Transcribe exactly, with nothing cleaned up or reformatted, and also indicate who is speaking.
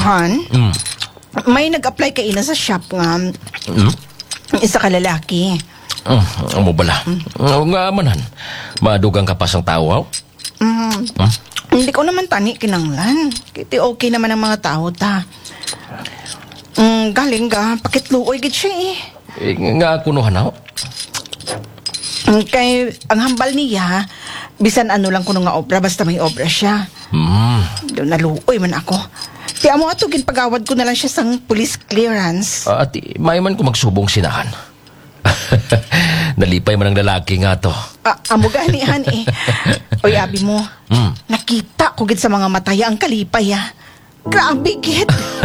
Speaker 1: Han,
Speaker 2: Mm.
Speaker 1: may nag-apply ka ina sa shop nga
Speaker 2: Mm?
Speaker 1: isa ka lalaki.
Speaker 2: Mm, amo bala. Mm. Nga manan. Madugang kapas ang tao, haw?
Speaker 1: Mm.
Speaker 2: Mm?
Speaker 1: Hindi ko naman tani kinanglan. Kiti okay naman ang mga tao ta. Mm, galing ka, pakitluoy gid siya eh.
Speaker 2: Eh, nga kunuhan, haw?
Speaker 1: Mm, kay ang hambal niya, bisan ano lang kuno nga obra, basta may obra siya.
Speaker 2: Mm.
Speaker 1: Doon naluoy man ako. Di amo ato ginpagawad ko na lang siya sang police clearance.
Speaker 2: At may man ko magsubong sinahan. Nalipay man ang lalaki nga to.
Speaker 1: Ah, amo ganihan eh. Oy, abi mo,
Speaker 2: Mm.
Speaker 1: nakita ko gid sa mga mataya ang kalipay ah. Grabe gid.